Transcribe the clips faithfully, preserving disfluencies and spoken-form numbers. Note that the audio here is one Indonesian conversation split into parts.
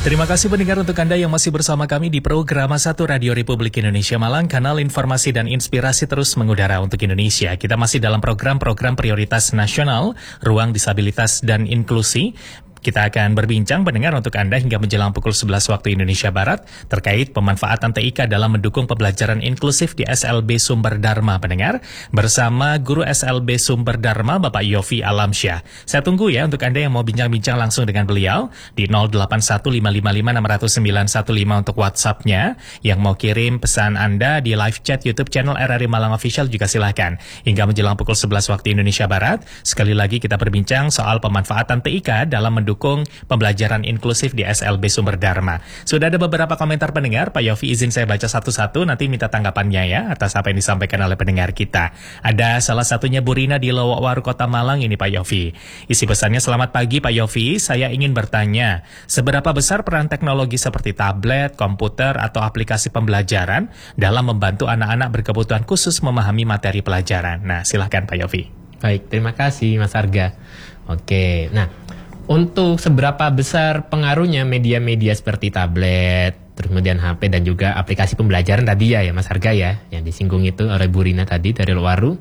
Terima kasih pendengar untuk Anda yang masih bersama kami di program satu Radio Republik Indonesia Malang, kanal informasi dan inspirasi terus mengudara untuk Indonesia. Kita masih dalam program-program prioritas nasional, ruang disabilitas dan inklusi. Kita akan berbincang pendengar untuk Anda hingga menjelang pukul sebelas waktu Indonesia Barat terkait pemanfaatan T I K dalam mendukung pembelajaran inklusif di S L B Sumber Dharma pendengar bersama Guru S L B Sumber Dharma Bapak Yofi Alamsyah. Saya tunggu ya untuk Anda yang mau bincang-bincang langsung dengan beliau di nol delapan satu lima lima lima enam nol sembilan satu lima untuk WhatsApp-nya. Yang mau kirim pesan Anda di live chat YouTube channel R R I Malang Official juga silahkan. Hingga menjelang pukul sebelas waktu Indonesia Barat, sekali lagi kita berbincang soal pemanfaatan T I K dalam mendukung dukung pembelajaran inklusif di S L B Sumber Dharma. Sudah ada beberapa komentar pendengar, Pak Yofi izin saya baca satu-satu, nanti minta tanggapannya ya atas apa yang disampaikan oleh pendengar kita. Ada salah satunya Bu Rina di Lowawaru Kota Malang ini Pak Yofi. Isi pesannya, selamat pagi Pak Yofi, saya ingin bertanya, seberapa besar peran teknologi seperti tablet, komputer, atau aplikasi pembelajaran dalam membantu anak-anak berkebutuhan khusus memahami materi pelajaran? Nah, silahkan Pak Yofi. Baik, terima kasih Mas Arga. Oke, nah untuk seberapa besar pengaruhnya media-media seperti tablet, terus kemudian H P dan juga aplikasi pembelajaran tadi ya, ya Mas Arga ya, yang disinggung itu oleh Bu Rina tadi dari Lowaru.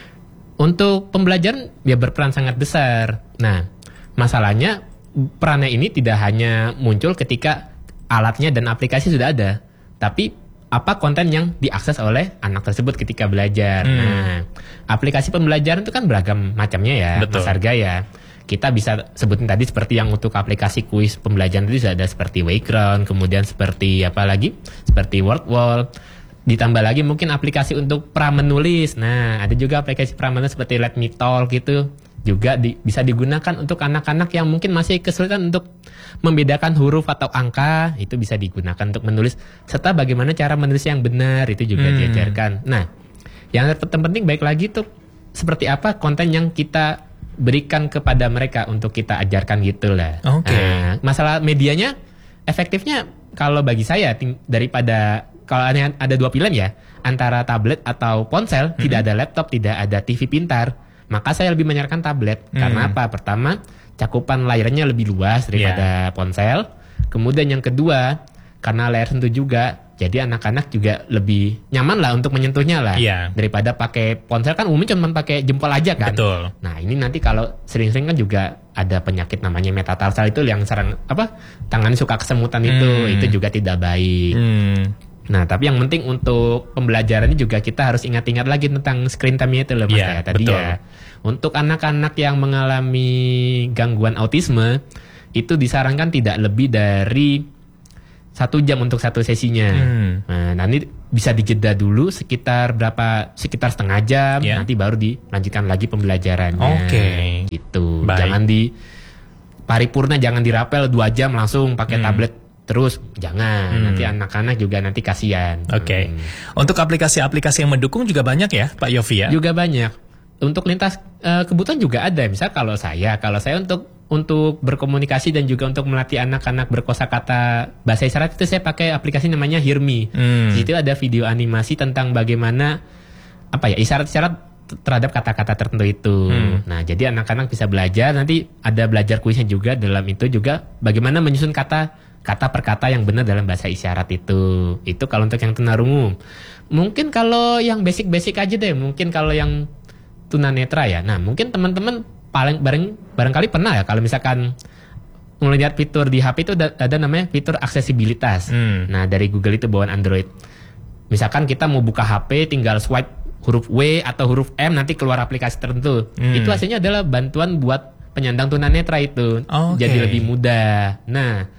Untuk pembelajaran ya berperan sangat besar. Nah, masalahnya perannya ini tidak hanya muncul ketika alatnya dan aplikasi sudah ada, tapi apa konten yang diakses oleh anak tersebut ketika belajar. Hmm. Nah, aplikasi pembelajaran itu kan beragam macamnya ya, Betul. Mas Arga ya. Kita bisa sebutin tadi seperti yang untuk aplikasi kuis pembelajaran itu sudah ada seperti Wayground, kemudian seperti apa lagi? Seperti WordWall. Ditambah lagi mungkin aplikasi untuk pra-menulis. Nah, ada juga aplikasi pra-menulis seperti Let Me Talk gitu. Juga di, bisa digunakan untuk anak-anak yang mungkin masih kesulitan untuk membedakan huruf atau angka. Itu bisa digunakan untuk menulis. Serta bagaimana cara menulis yang benar, itu juga hmm. diajarkan. Nah, yang terpenting baik lagi tuh seperti apa konten yang kita berikan kepada mereka untuk kita ajarkan gitu lah. Oke. Okay. Nah, masalah medianya, efektifnya kalau bagi saya tim, daripada kalau ada, ada dua pilihan ya, antara tablet atau ponsel, mm-hmm. tidak ada laptop, tidak ada T V pintar, maka saya lebih menyarankan tablet. Mm. Karena apa? Pertama, cakupan layarnya lebih luas daripada yeah. ponsel. Kemudian yang kedua, karena layar sentuh juga, jadi anak-anak juga lebih nyaman lah untuk menyentuhnya lah. Iya. Daripada pakai ponsel kan umumnya cuma pakai jempol aja kan. Betul. Nah ini nanti kalau sering-sering kan juga ada penyakit namanya metatarsal itu yang serang apa tangannya suka kesemutan itu, hmm. itu juga tidak baik. Hmm. Nah tapi yang penting untuk pembelajarannya juga kita harus ingat-ingat lagi tentang screen time-nya itu loh Mas ya, tadi betul. Ya. Untuk anak-anak yang mengalami gangguan autisme itu disarankan tidak lebih dari satu jam untuk satu sesinya. Hmm. Nah, nanti bisa dijeda dulu sekitar berapa, sekitar setengah jam, yeah. nanti baru dilanjutkan lagi pembelajarannya. Oke. Okay. Gitu. Baik. Jangan di paripurna, jangan dirapel dua jam langsung pakai hmm. tablet terus, jangan. Hmm. Nanti anak-anak juga nanti kasihan. Oke. Okay. Hmm. Untuk aplikasi-aplikasi yang mendukung juga banyak ya, Pak Yofi ya? Juga banyak. Untuk lintas uh, kebutuhan juga ada. Misal kalau saya, kalau saya untuk untuk berkomunikasi dan juga untuk melatih anak-anak berkosakata bahasa isyarat itu saya pakai aplikasi namanya Hear Me. Hmm. Di situ ada video animasi tentang bagaimana apa ya isyarat-isyarat terhadap kata-kata tertentu itu. Hmm. Nah, jadi anak-anak bisa belajar, nanti ada belajar kuisnya juga dalam itu juga bagaimana menyusun kata kata per kata yang benar dalam bahasa isyarat itu. Itu kalau untuk yang tunarungu. Mungkin kalau yang basic-basic aja deh, mungkin kalau yang tunanetra ya. Nah, mungkin teman-teman paling bareng barangkali pernah ya kalau misalkan melihat fitur di H P itu ada, ada namanya fitur aksesibilitas. Hmm. Nah, dari Google itu bawaan Android. Misalkan kita mau buka H P tinggal swipe huruf W atau huruf M nanti keluar aplikasi tertentu. Hmm. Itu hasilnya adalah bantuan buat penyandang tunanetra itu. Okay. Jadi lebih mudah. Nah,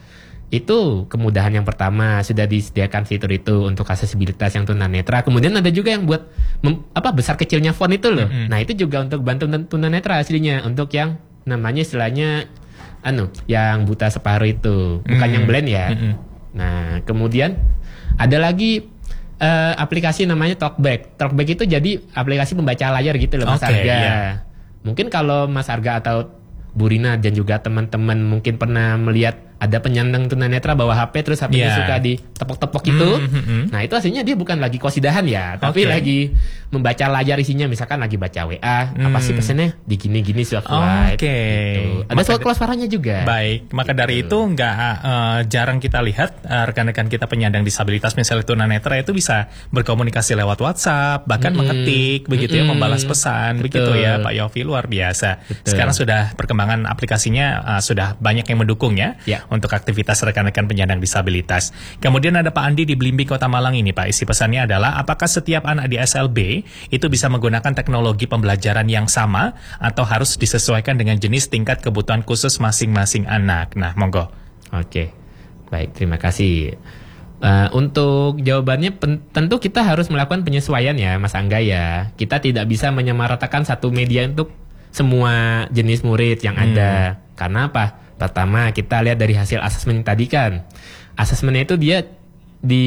itu kemudahan yang pertama, sudah disediakan fitur itu untuk aksesibilitas yang tunanetra. Kemudian ada juga yang buat mem, apa besar kecilnya font itu loh. Mm-hmm. Nah, itu juga untuk bantu tunanetra aslinya, untuk yang namanya istilahnya anu, yang buta separuh itu, bukan mm-hmm. yang blind ya. Mm-hmm. Nah, kemudian ada lagi uh, aplikasi namanya Talkback. Talkback itu jadi aplikasi pembaca layar gitu loh Mas okay, Arga. Yeah. Mungkin kalau Mas Arga atau Bu Rina dan juga teman-teman mungkin pernah melihat ada penyandang tunanetra bawa H P terus H P-nya Yeah. suka ditepok-tepok itu. Mm-hmm. Nah itu aslinya dia bukan lagi kosidahan ya, tapi Okay. lagi membaca layar isinya, misalkan lagi baca W A, apa sih pesannya di gini-gini swipe-swipe. Oke. Gitu. Ada Maka- soal suaranya juga. Baik, maka dari itu nggak eh, jarang kita lihat eh, rekan-rekan kita penyandang disabilitas misalnya tunanetra itu bisa berkomunikasi lewat WhatsApp, bahkan Mm-mm. mengetik begitu ya, Mm-mm. membalas pesan Betul. begitu ya, Pak Yofi, luar biasa. Betul. Sekarang sudah perkembangan aplikasinya eh, sudah banyak yang mendukung ya, Ya. untuk aktivitas rekan-rekan penyandang disabilitas. Kemudian ada Pak Andi di Blimbing Kota Malang ini, Pak. Isi pesannya adalah apakah setiap anak di S L B itu bisa menggunakan teknologi pembelajaran yang sama atau harus disesuaikan dengan jenis tingkat kebutuhan khusus masing-masing anak. Nah, monggo. Oke, baik, terima kasih. Uh, untuk jawabannya pen- tentu kita harus melakukan penyesuaian ya, Mas Angga ya. Kita tidak bisa menyamaratakan satu media untuk semua jenis murid yang Hmm. ada. Karena apa? Pertama, kita lihat dari hasil asesmen tadi kan. Asesmennya itu dia di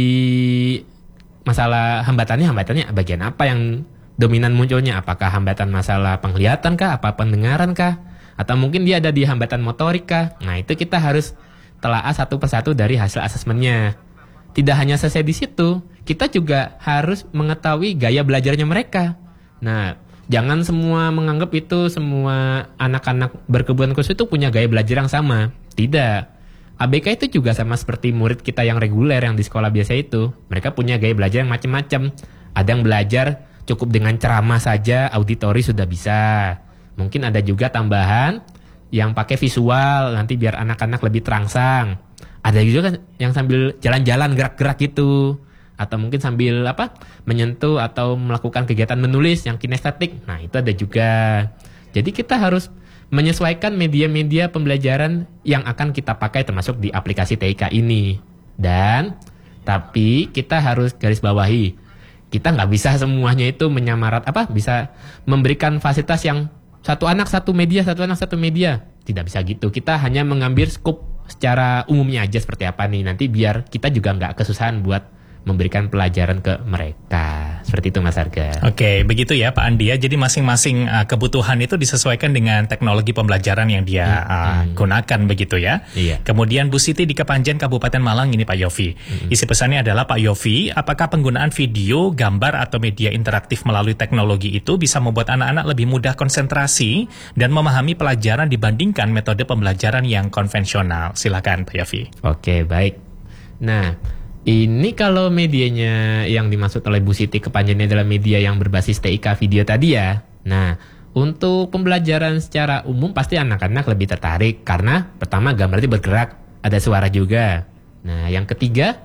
masalah hambatannya, hambatannya bagian apa yang dominan munculnya? Apakah hambatan masalah penglihatan kah? Apa pendengaran kah? Atau mungkin dia ada di hambatan motorik kah? Nah, itu kita harus telaah satu persatu dari hasil asesmennya. Tidak hanya selesai di situ, kita juga harus mengetahui gaya belajarnya mereka. Nah, jangan semua menganggap itu semua anak-anak berkebutuhan khusus itu punya gaya belajar yang sama. Tidak. A B K itu juga sama seperti murid kita yang reguler yang di sekolah biasa itu. Mereka punya gaya belajar yang macam-macam. Ada yang belajar cukup dengan ceramah saja, auditori sudah bisa. Mungkin ada juga tambahan yang pakai visual, nanti biar anak-anak lebih terangsang. Ada juga kan yang sambil jalan-jalan gerak-gerak gitu, atau mungkin sambil apa menyentuh atau melakukan kegiatan menulis yang kinestetik. Nah, itu ada juga. Jadi kita harus menyesuaikan media-media pembelajaran yang akan kita pakai termasuk di aplikasi T I K ini. Dan tapi kita harus garis bawahi, kita nggak bisa semuanya itu menyamarat apa bisa memberikan fasilitas yang satu anak satu media, satu anak satu media. Tidak bisa gitu. Kita hanya mengambil skup secara umumnya aja seperti apa nih. Nanti biar kita juga nggak kesusahan buat memberikan pelajaran ke mereka. Seperti itu Mas Arga. Oke, begitu ya Pak Andi ya. Jadi masing-masing uh, kebutuhan itu disesuaikan dengan teknologi pembelajaran yang dia Hmm, uh, hmm. gunakan begitu ya. Iya. Kemudian Bu Siti di Kepanjen Kabupaten Malang ini Pak Yofi. Hmm. Isi pesannya adalah Pak Yofi, apakah penggunaan video, gambar atau media interaktif melalui teknologi itu bisa membuat anak-anak lebih mudah konsentrasi dan memahami pelajaran dibandingkan metode pembelajaran yang konvensional? Silakan Pak Yofi. Oke, baik. Nah, ini kalau medianya yang dimaksud oleh Bu Siti Kepanjennya adalah media yang berbasis T I K video tadi ya. Nah, untuk pembelajaran secara umum pasti anak-anak lebih tertarik karena pertama gambar itu bergerak, ada suara juga. Nah, yang ketiga,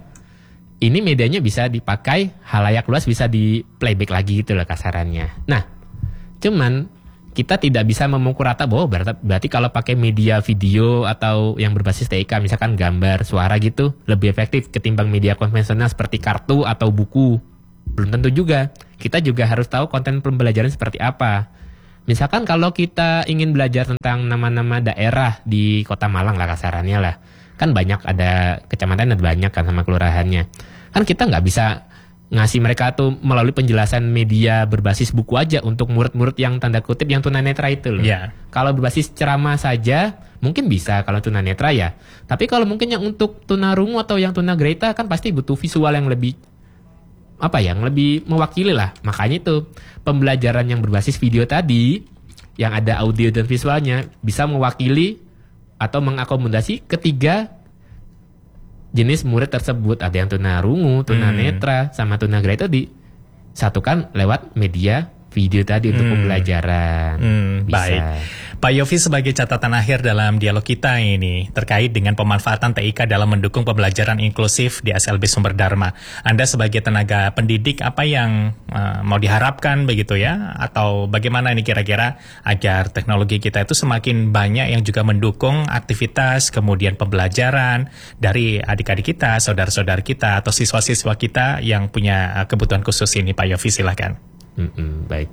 ini medianya bisa dipakai halayak luas, bisa di playback lagi gitu loh kasarannya. Nah, cuman kita tidak bisa memukul rata bahwa berarti, berarti kalau pakai media video atau yang berbasis T I K, misalkan gambar, suara gitu, lebih efektif ketimbang media konvensional seperti kartu atau buku. Belum tentu juga. Kita juga harus tahu konten pembelajaran seperti apa. Misalkan kalau kita ingin belajar tentang nama-nama daerah di Kota Malang lah kasarannya lah. Kan banyak, ada kecamatan ada banyak kan sama kelurahannya. Kan kita nggak bisa ngasih mereka tuh melalui penjelasan media berbasis buku aja untuk murid-murid yang tanda kutip yang tunanetra itu loh. Ya. Kalau berbasis ceramah saja mungkin bisa kalau tunanetra ya. Tapi kalau mungkin yang untuk tunarungu atau yang tunagrahita kan pasti butuh visual yang lebih apa ya, yang lebih mewakili lah. Makanya itu pembelajaran yang berbasis video tadi yang ada audio dan visualnya bisa mewakili atau mengakomodasi ketiga jenis murid tersebut. Ada yang tunarungu, tunanetra, hmm. sama tunagrahita disatukan lewat media video tadi untuk hmm. pembelajaran. Hmm, Bisa. Baik. Pak Yofi, sebagai catatan akhir dalam dialog kita ini terkait dengan pemanfaatan T I K dalam mendukung pembelajaran inklusif di S L B Sumber Dharma. Anda sebagai tenaga pendidik, apa yang uh, mau diharapkan begitu ya? Atau bagaimana ini kira-kira agar teknologi kita itu semakin banyak yang juga mendukung aktivitas kemudian pembelajaran dari adik-adik kita, saudara-saudara kita, atau siswa-siswa kita yang punya uh, kebutuhan khusus ini, Pak Yofi, silakan. Mm-mm, baik.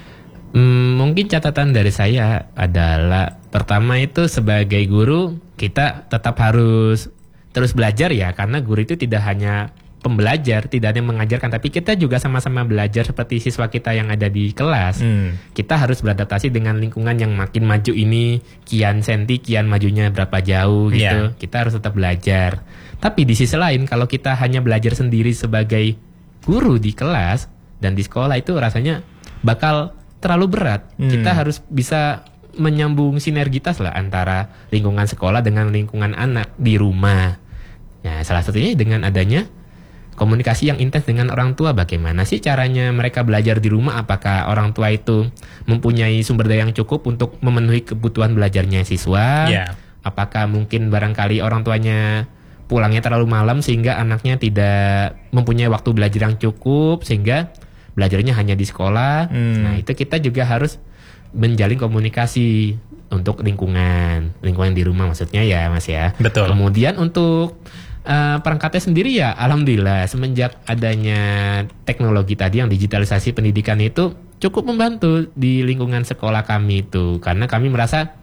Hmm, mungkin catatan dari saya adalah pertama itu sebagai guru kita tetap harus terus belajar ya, karena guru itu tidak hanya pembelajar, tidak ada yang mengajarkan, tapi kita juga sama-sama belajar seperti siswa kita yang ada di kelas. Hmm. Kita harus beradaptasi dengan lingkungan yang makin maju ini, kian senti, kian majunya berapa jauh gitu. Yeah. Kita harus tetap belajar. Tapi di sisi lain, kalau kita hanya belajar sendiri sebagai guru di kelas dan di sekolah, itu rasanya bakal terlalu berat. Hmm. Kita harus bisa menyambung sinergitas lah antara lingkungan sekolah dengan lingkungan anak di rumah. Nah, salah satunya dengan adanya komunikasi yang intens dengan orang tua. Bagaimana sih caranya mereka belajar di rumah? Apakah orang tua itu mempunyai sumber daya yang cukup untuk memenuhi kebutuhan belajarnya siswa? Yeah. Apakah mungkin barangkali orang tuanya pulangnya terlalu malam sehingga anaknya tidak mempunyai waktu belajar yang cukup sehingga belajarnya hanya di sekolah? Hmm. Nah, itu kita juga harus menjalin komunikasi untuk lingkungan, lingkungan di rumah maksudnya ya Mas ya. Betul. Kemudian untuk Uh, perangkatnya sendiri ya, alhamdulillah semenjak adanya teknologi tadi yang digitalisasi pendidikan itu cukup membantu di lingkungan sekolah kami itu, karena kami merasa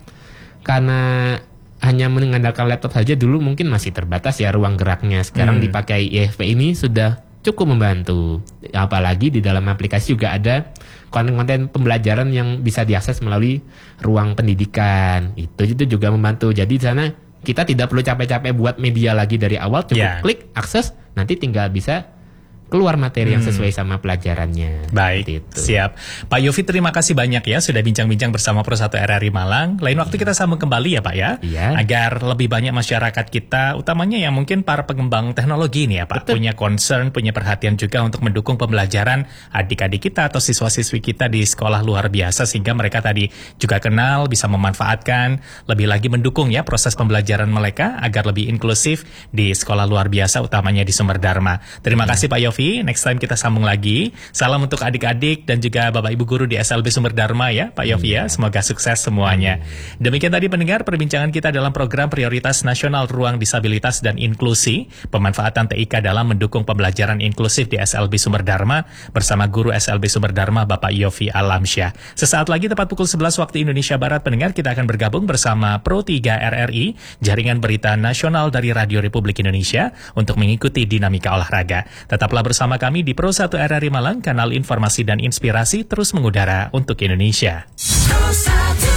karena hanya mengandalkan laptop saja dulu mungkin masih terbatas ya ruang geraknya. Sekarang hmm. dipakai I F P ini sudah cukup membantu, apalagi di dalam aplikasi juga ada konten-konten pembelajaran yang bisa diakses melalui ruang pendidikan. Itu itu juga membantu. Jadi di sana kita tidak perlu capek-capek buat media lagi dari awal, cukup yeah. klik, akses, nanti tinggal bisa keluar materi yang sesuai sama pelajarannya. Baik, gitu. Siap. Pak Yofi, terima kasih banyak ya sudah bincang-bincang bersama Pro satu R R I Malang. Lain waktu kita sambung kembali ya Pak ya, iya. agar lebih banyak masyarakat kita, utamanya yang mungkin para pengembang teknologi ini ya Pak, Betul. punya concern, punya perhatian juga untuk mendukung pembelajaran adik-adik kita atau siswa-siswi kita di sekolah luar biasa, sehingga mereka tadi juga kenal, bisa memanfaatkan, lebih lagi mendukung ya proses pembelajaran mereka agar lebih inklusif di sekolah luar biasa, utamanya di Sumber Dharma. Terima hmm. kasih Pak Yofi. Next time kita sambung lagi. Salam untuk adik-adik dan juga Bapak Ibu Guru di S L B Sumber Dharma ya Pak Yofi ya. Semoga sukses semuanya. Demikian tadi pendengar perbincangan kita dalam program Prioritas Nasional Ruang Disabilitas dan Inklusi, pemanfaatan T I K dalam mendukung pembelajaran inklusif di S L B Sumber Dharma bersama Guru S L B Sumber Dharma Bapak Yofi Alamsyah. Sesaat lagi tepat pukul sebelas waktu Indonesia Barat, pendengar, kita akan bergabung bersama Pro tiga R R I, Jaringan Berita Nasional dari Radio Republik Indonesia, untuk mengikuti dinamika olahraga. Tetaplah bersama kami di Pro satu R R I Malang, kanal informasi dan inspirasi terus mengudara untuk Indonesia. Pro satu.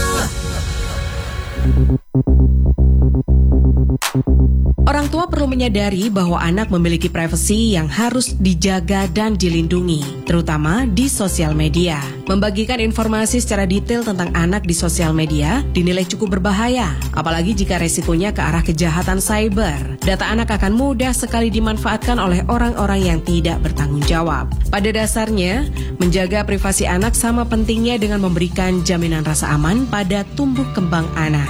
Orang tua perlu menyadari bahwa anak memiliki privasi yang harus dijaga dan dilindungi, terutama di sosial media. Membagikan informasi secara detail tentang anak di sosial media dinilai cukup berbahaya, apalagi jika resikonya ke arah kejahatan cyber. Data anak akan mudah sekali dimanfaatkan oleh orang-orang yang tidak bertanggung jawab. Pada dasarnya, menjaga privasi anak sama pentingnya dengan memberikan jaminan rasa aman pada tumbuh kembang anak.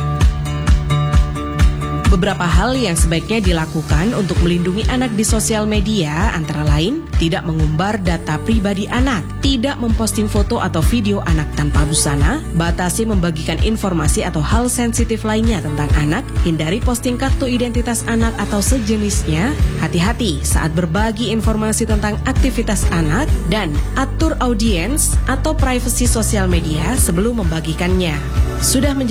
Beberapa hal yang sebaiknya dilakukan untuk melindungi anak di sosial media antara lain, tidak mengumbar data pribadi anak, tidak memposting foto atau video anak tanpa busana, batasi membagikan informasi atau hal sensitif lainnya tentang anak, hindari posting kartu identitas anak atau sejenisnya, hati-hati saat berbagi informasi tentang aktivitas anak, dan atur audiens atau privasi sosial media sebelum membagikannya. Sudah menjadi